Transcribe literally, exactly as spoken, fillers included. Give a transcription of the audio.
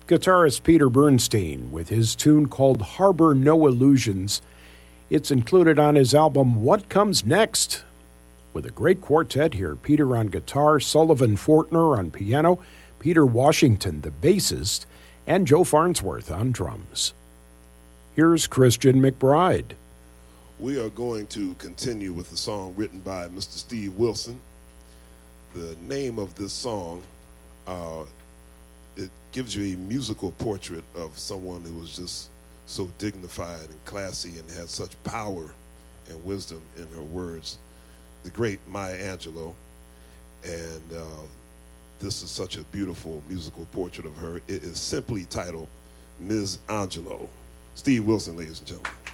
Guitarist Peter Bernstein with his tune called Harbor No Illusions. It's included on his album What Comes Next, with a great quartet here. Peter on guitar, Sullivan Fortner on piano, Peter Washington, the bassist, and Joe Farnsworth on drums. Here's Christian McBride. We are going to continue with the song written by Mister Steve Wilson. The name of this song, uh, it gives you a musical portrait of someone who was just so dignified and classy and had such power and wisdom in her words. The great Maya Angelou. And uh, this is such a beautiful musical portrait of her. It is simply titled Miz Angelou. Steve Wilson, ladies and gentlemen.